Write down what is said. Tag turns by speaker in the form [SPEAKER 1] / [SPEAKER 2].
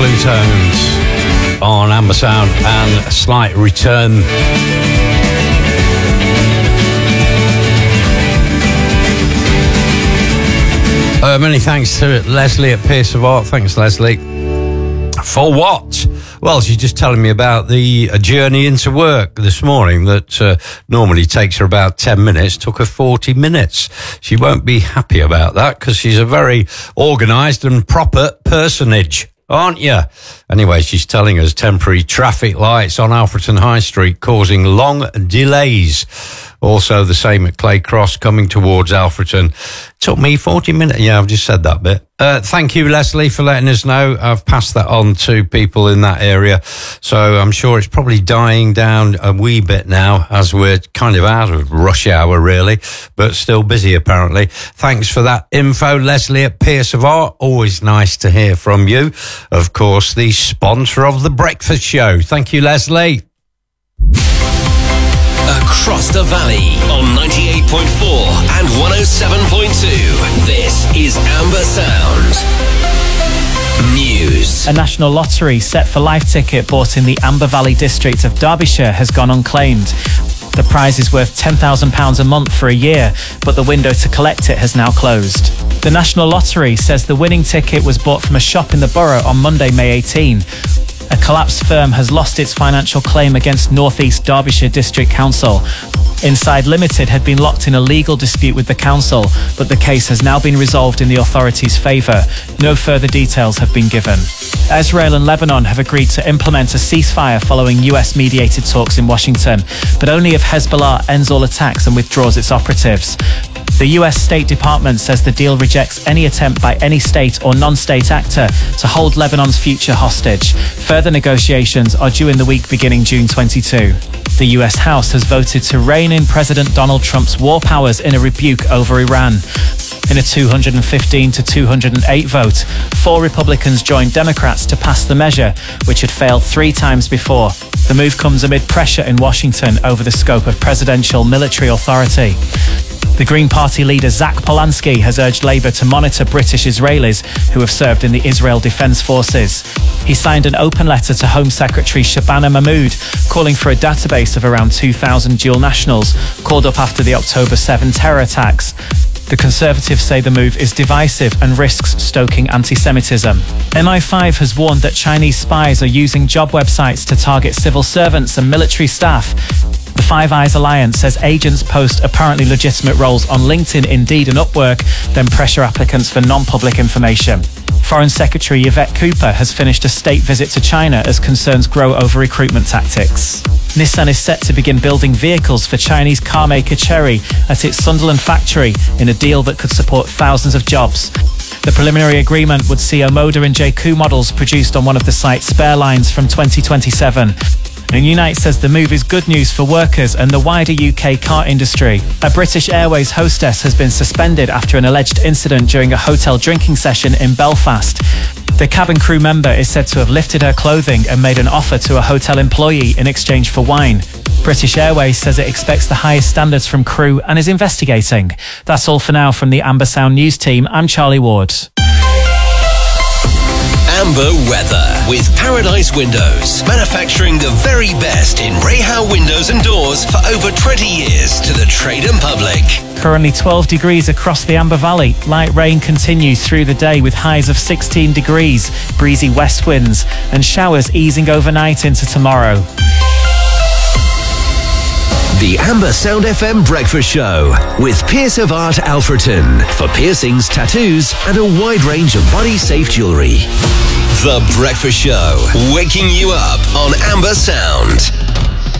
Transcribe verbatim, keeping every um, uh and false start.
[SPEAKER 1] Blue Tones on Amber Sound and a Slight Return. Uh, many thanks to Leslie at Pierce of Art. Thanks, Leslie. For what? Well, she's just telling me about the uh, journey into work this morning that uh, normally takes her about ten minutes, took her forty minutes. She won't be happy about that because she's a very organised and proper personage, aren't you? Anyway, she's telling us temporary traffic lights on Alfreton High Street causing long delays. Also the same at Clay Cross coming towards Alfreton. Took me forty minutes. Yeah, I've just said that bit. Uh, thank you, Leslie, for letting us know. I've passed that on to people in that area. So I'm sure it's probably dying down a wee bit now as we're kind of out of rush hour, really, but still busy, apparently. Thanks for that info, Leslie at Pierce of Art. Always nice to hear from you. Of course, the sponsor of The Breakfast Show. Thank you, Leslie.
[SPEAKER 2] Across the valley on ninety-eight point four and one oh seven point two. This is Amber Sound. News.
[SPEAKER 3] A national lottery set for life ticket bought in the Amber Valley district of Derbyshire has gone unclaimed. The prize is worth ten thousand pounds a month for a year, but the window to collect it has now closed. The National Lottery says the winning ticket was bought from a shop in the borough on Monday, May eighteenth. A collapsed firm has lost its financial claim against North East Derbyshire District Council. Inside Limited had been locked in a legal dispute with the council, but the case has now been resolved in the authorities' favour. No further details have been given. Israel and Lebanon have agreed to implement a ceasefire following U S-mediated talks in Washington, but only if Hezbollah ends all attacks and withdraws its operatives. The U S State Department says the deal rejects any attempt by any state or non-state actor to hold Lebanon's future hostage. Further negotiations are due in the week beginning June twenty-second. The U S House has voted to rein in President Donald Trump's war powers in a rebuke over Iran. In a two hundred fifteen to two hundred eight vote, four Republicans joined Democrats to pass the measure, which had failed three times before. The move comes amid pressure in Washington over the scope of presidential military authority. The Green Party leader Zach Polanski has urged Labour to monitor British Israelis who have served in the Israel Defence Forces. He signed an open letter to Home Secretary Shabana Mahmood calling for a database of around two thousand dual nationals called up after the October seventh terror attacks. The Conservatives say the move is divisive and risks stoking anti-Semitism. M I five has warned that Chinese spies are using job websites to target civil servants and military staff. The Five Eyes Alliance says agents post apparently legitimate roles on LinkedIn, Indeed and Upwork, then pressure applicants for non-public information. Foreign Secretary Yvette Cooper has finished a state visit to China as concerns grow over recruitment tactics. Nissan is set to begin building vehicles for Chinese car maker Chery at its Sunderland factory in a deal that could support thousands of jobs. The preliminary agreement would see Omoda and J Q models produced on one of the site's spare lines from twenty twenty-seven. And Unite says the move is good news for workers and the wider U K car industry. A British Airways hostess has been suspended after an alleged incident during a hotel drinking session in Belfast. The cabin crew member is said to have lifted her clothing and made an offer to a hotel employee in exchange for wine. British Airways says it expects the highest standards from crew and is investigating. That's all for now from the Amber Sound News team. I'm Charlie Ward.
[SPEAKER 2] Amber weather with Paradise Windows, manufacturing the very best in Rayhow windows and doors for over twenty years to the trade and public.
[SPEAKER 3] Currently twelve degrees across the Amber Valley. Light rain continues through the day with highs of sixteen degrees, breezy west winds and showers easing overnight into tomorrow.
[SPEAKER 2] The Amber Sound F M Breakfast Show with Pierce of Art Alfreton for piercings, tattoos and a wide range of body-safe jewellery. The Breakfast Show, waking you up on Amber Sound.